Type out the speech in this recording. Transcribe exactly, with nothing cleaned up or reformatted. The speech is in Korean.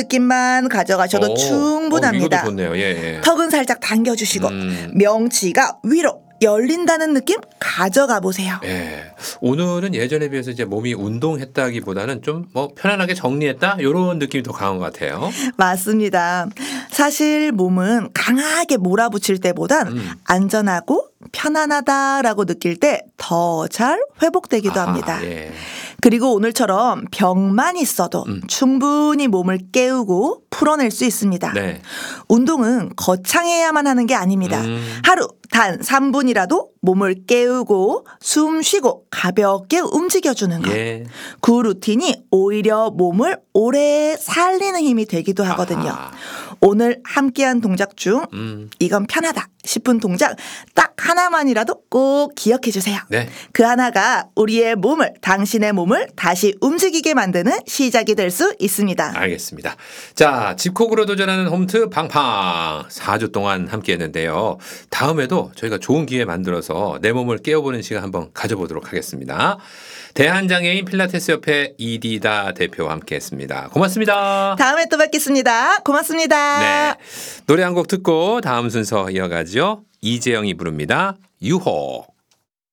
느낌만 가져가셔도 오, 충분합니다. 어, 이것도 좋네요. 예, 예. 턱은 살짝 당겨주시고 음. 명치가 위로 열린다는 느낌 가져가 보세요. 예. 오늘은 예전에 비해서 이제 몸이 운동했다기보다는 좀 뭐 편안하게 정리했다 이런 느낌이 더 강한 것 같아요. 맞습니다. 사실 몸은 강하게 몰아붙일 때보단 음. 안전하고 편안하다라고 느낄 때 더 잘 회복되기도 아하, 합니다. 예. 그리고 오늘처럼 병만 있어도 음. 충분히 몸을 깨우고 풀어낼 수 있습니다. 네. 운동은 거창해야만 하는 게 아닙니다. 음. 하루 단 삼 분이라도 몸을 깨우고 숨 쉬고 가볍게 움직여주는 것. 예. 그 루틴이 오히려 몸을 오래 살리는 힘이 되기도 하거든요. 아하. 오늘 함께한 동작 중 음. 이건 편하다 싶은 동작 딱 하나만이라도 꼭 기억해 주세요. 네. 그 하나가 우리의 몸을, 당신의 몸을 다시 움직이게 만드는 시작이 될 수 있습니다. 알겠습니다. 자, 집콕으로 도전하는 홈트 팡팡 사 주 동안 함께 했는데요. 다음에도 저희가 좋은 기회 만들어서 내 몸을 깨워보는 시간 한번 가져보도록 하겠습니다. 대한장애인 필라테스 협회 이디다 대표와 함께 했습니다. 고맙습니다. 다음에 또 뵙겠습니다. 고맙습니다. 네. 노래 한 곡 듣고 다음 순서 이어가죠. 이재영이 부릅니다. 유호.